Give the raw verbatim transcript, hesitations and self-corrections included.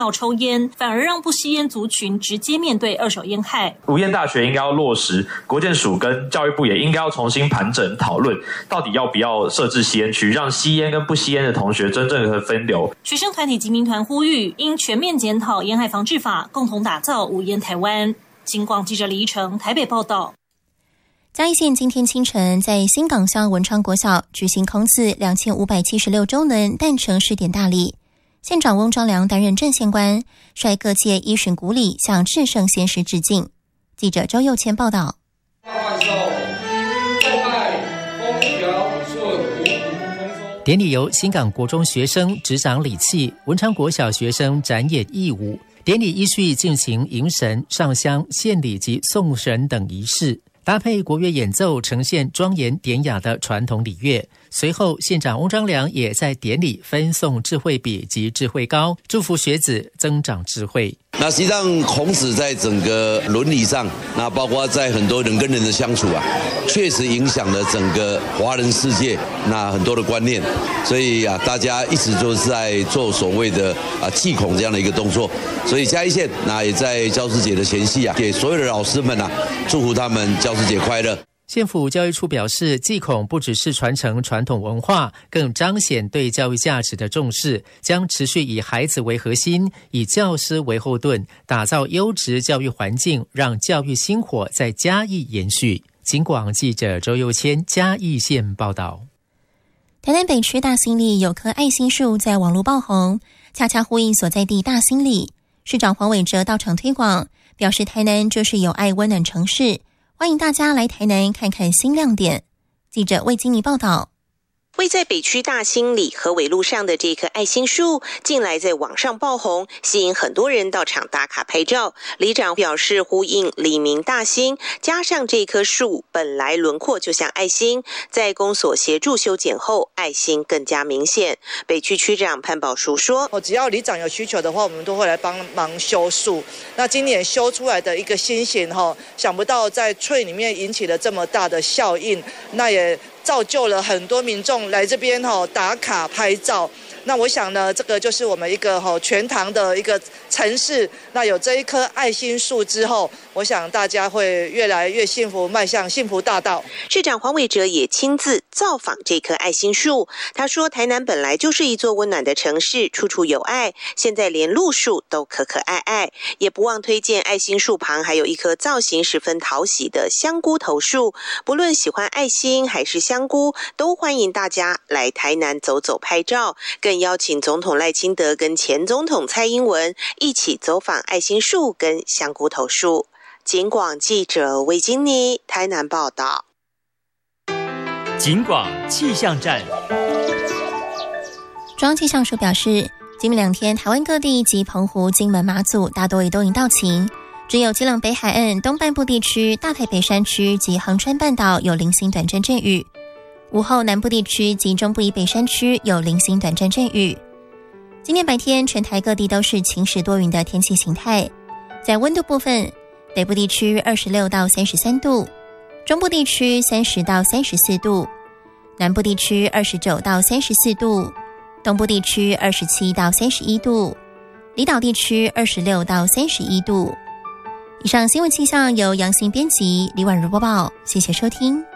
要抽烟，反而让不吸烟族群直接面对二手烟害。 无烟大学应该要落实，国健署跟教育部也应该要重新盘整讨论，到底要不要设置吸烟区，让吸烟跟不吸烟的同学真正的分流。 学生团体及民团呼吁，应全面检讨烟害防治法，共同打造无烟台湾。警广记者李依成台北报道。 嘉义县今天清晨在新港乡文昌国小举行孔子两千五百七十六周年诞辰试点大礼，县长翁章良担任正县官，率各界依循古礼向至圣先师致敬。记者周佑谦报道。 典礼由新港国中学生执掌礼器，文昌国小学生展演义舞。典礼依序进行迎神、上香、献礼及送神等仪式，搭配国乐演奏，呈现庄严典雅的传统礼乐。随后，县长翁章良也在典礼分送智慧笔及智慧膏，祝福学子增长智慧。 那实际上孔子在整个伦理上，那包括在很多人跟人的相处啊，确实影响了整个华人世界那很多的观念。所以啊，大家一直就是在做所谓的啊祭孔这样的一个动作。所以嘉义县那也在教师节的前夕啊，给所有的老师们啊，祝福他们教师节快乐。 县府教育处表示，祭孔不只是传承传统文化，更彰显对教育价值的重视，将持续以孩子为核心，以教师为后盾，打造优质教育环境，让教育薪火在嘉义延续。警广记者周佑谦嘉义县报道。 台南北区大兴里有棵爱心树在网络爆红，恰恰呼应所在地大兴里。市长黄伟哲到场推广，表示台南就是有爱温暖城市，欢迎大家来台南看看新亮点。记者魏金妮报道。 位在北区大兴里和尾路上的这棵爱心树，近来在网上爆红，吸引很多人到场打卡拍照。里长表示，呼应里民大兴，加上这棵树本来轮廓就像爱心，在公所协助修剪后，爱心更加明显。北区区长潘宝淑说：“ 只要里长有需求的话，我们都会来帮忙修树。那今年修出来的一个新型哈，想不到在翠里面引起了这么大的效应，那也造就了很多民众来这边打卡拍照。那我想呢，这个就是我们一个全堂的一个城市。那有这一棵爱心树之后，我想大家会越来越幸福，迈向幸福大道。” 市长黄伟哲也亲自造访这棵爱心树。他说，台南本来就是一座温暖的城市，处处有爱，现在连路树都可可爱爱。也不忘推荐爱心树旁还有一棵造型十分讨喜的香菇头树，不论喜欢爱心还是香菇，都欢迎大家来台南走走拍照，更邀请总统赖清德跟前总统蔡英文一起走访爱心树跟香菇头树。警广记者魏金妮台南报道。 警广气象站。 中央气象署表示，今明两天台湾各地及澎湖、金门、马祖大多以多云到晴，只有基隆北海岸东半部地区、大台北山区及恒春半岛有零星短暂阵雨。午后南部地区及中部以北山区有零星短暂阵雨。今天白天全台各地都是晴时多云的天气形态。在温度部分，北部地区二十六到三十三度，中部地区三十到三十四度，南部地区二十九到三十四度，东部地区二十七到三十一度，离岛地区二十六到三十一度。以上新闻气象由杨欣编辑，李婉如播报，谢谢收听。